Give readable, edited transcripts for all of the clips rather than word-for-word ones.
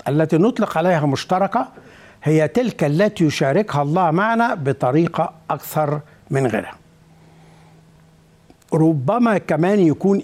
التي نطلق عليها مشتركة هي تلك التي يشاركها الله معنا بطريقة أكثر من غيرها. ربما كمان يكون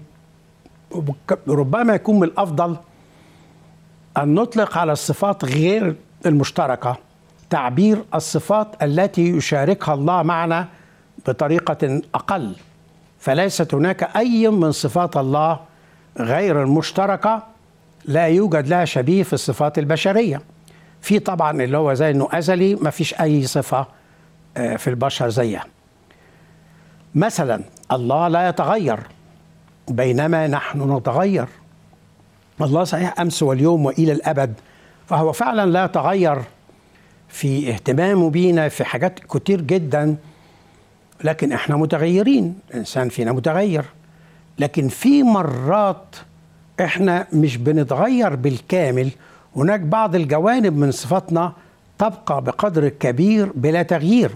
ربما يكون من الأفضل أن نطلق على الصفات غير المشتركة تعبير الصفات التي يشاركها الله معنا بطريقة أقل، فليست هناك أي من صفات الله غير المشتركة لا يوجد لها شبيه في الصفات البشرية. في طبعا اللي هو زي أنه أزلي، ما فيش أي صفة في البشر زيها. مثلا الله لا يتغير بينما نحن نتغير. الله صحيح أمس واليوم وإلى الأبد، فهو فعلا لا يتغير في اهتمامه بينا في حاجات كتير جدا، لكن احنا متغيرين، الإنسان فينا متغير. لكن في مرات احنا مش بنتغير بالكامل، هناك بعض الجوانب من صفاتنا تبقى بقدر كبير بلا تغيير.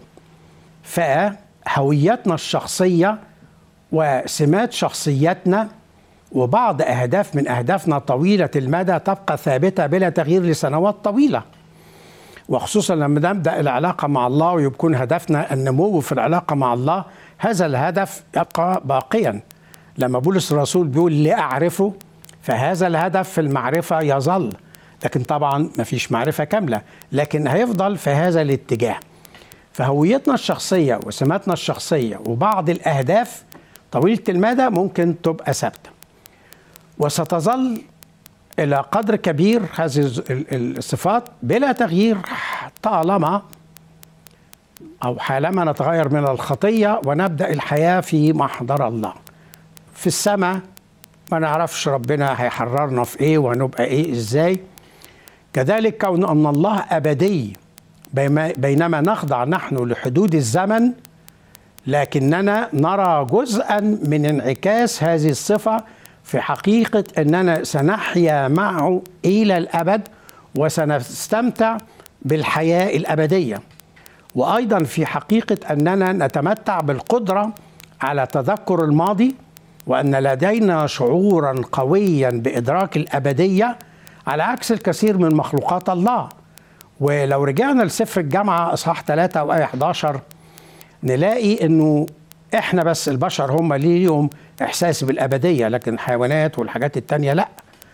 فهويتنا الشخصية وسمات شخصيتنا وبعض أهداف من أهدافنا طويلة المدى تبقى ثابتة بلا تغيير لسنوات طويلة، وخصوصا لما نبدأ العلاقة مع الله ويكون هدفنا النمو في العلاقة مع الله، هذا الهدف يبقى باقيا. لما بولس الرسول بيقول لأعرفه، فهذا الهدف في المعرفة يظل، لكن طبعا ما فيش معرفة كاملة، لكن هيفضل في هذا الاتجاه. فهويتنا الشخصية وسماتنا الشخصية وبعض الأهداف طويلة المدى ممكن تبقى ثابتة، وستظل إلى قدر كبير هذه الصفات بلا تغيير طالما أو حالما نتغير من الخطية ونبدأ الحياة في محضر الله. في السماء ما نعرفش ربنا هيحررنا في إيه ونبقى إيه إزاي. كذلك كون أن الله أبدي بينما نخضع نحن لحدود الزمن، لكننا نرى جزءا من انعكاس هذه الصفة في حقيقة أننا سنحيا معه إلى الأبد وسنستمتع بالحياة الأبدية، وأيضا في حقيقة أننا نتمتع بالقدرة على تذكر الماضي، وأن لدينا شعورا قويا بإدراك الأبدية على عكس الكثير من مخلوقات الله. ولو رجعنا لسفر الجامعة إصحاح 3 وآية 11 نلاقي أنه إحنا بس البشر هم ليهم إحساس بالأبدية، لكن الحيوانات والحاجات التانية لأ.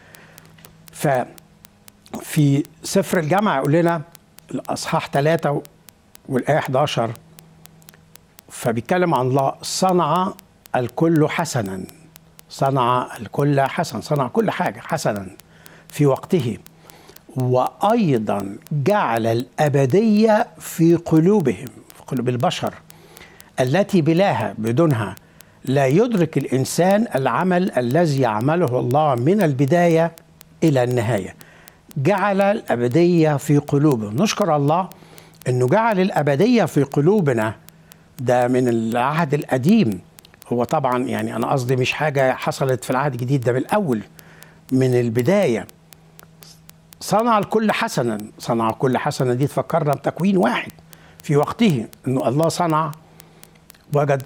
ففي سفر الجامعة يقول لنا الإصحاح 3 والآية 11، فبيتكلم عن الله صنع الكل حسنا، صنع الكل حسنا، صنع كل حاجة حسنا في وقته، وأيضا جعل الأبدية في قلوبهم، في قلوب البشر التي بلاها بدونها لا يدرك الإنسان العمل الذي يعمله الله من البداية إلى النهاية. جعل الأبدية في قلوبهم. نشكر الله أنه جعل الأبدية في قلوبنا، ده من العهد القديم. هو طبعا يعني أنا قصدي مش حاجة حصلت في العهد الجديد، ده من الأول من البداية. صنع الكل حسنا، صنع كل حسنا دي تفكرنا بتكوين 1 في وقته، أنه الله صنع وجد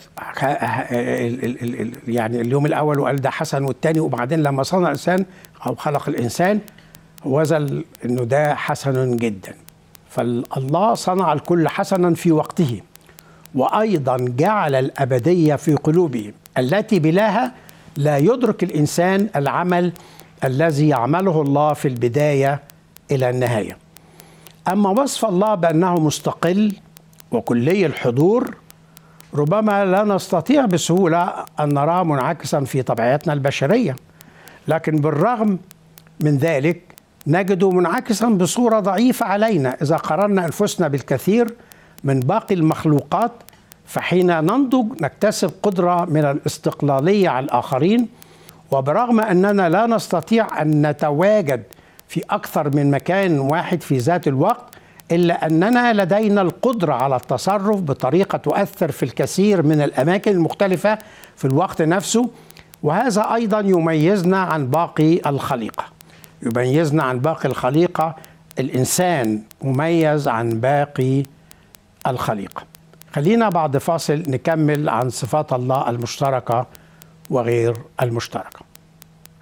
يعني اليوم الأول وقال ده حسن، والتاني، وبعدين لما صنع الإنسان أو خلق الإنسان وزل أنه ده حسن جدا. فالله صنع الكل حسنا في وقته، وأيضا جعل الأبدية في قلوبهم التي بلاها لا يدرك الإنسان العمل الذي يعمله الله في البداية إلى النهاية. أما وصف الله بأنه مستقل وكلي الحضور ربما لا نستطيع بسهولة أن نراه منعكسا في طبيعتنا البشرية، لكن بالرغم من ذلك نجده منعكسا بصورة ضعيفة علينا إذا قارنا أنفسنا بالكثير من باقي المخلوقات. فحين ننضج نكتسب قدرة من الاستقلالية على الآخرين، وبرغم أننا لا نستطيع أن نتواجد في أكثر من مكان واحد في ذات الوقت، إلا أننا لدينا القدرة على التصرف بطريقة تؤثر في الكثير من الأماكن المختلفة في الوقت نفسه. وهذا أيضا يميزنا عن باقي الخليقة، يميزنا عن باقي الخليقة. الإنسان مميز عن باقي الخليقة. خلينا بعد فاصل نكمل عن صفات الله المشتركة وغير المشتركة.